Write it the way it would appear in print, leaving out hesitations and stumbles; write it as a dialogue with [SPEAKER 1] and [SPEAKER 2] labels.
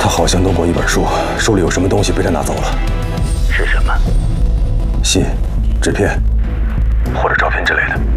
[SPEAKER 1] 他好像弄过一本书，书里有什么东西被他拿走了。
[SPEAKER 2] 是什么？
[SPEAKER 1] 信、纸片或者照片之类的。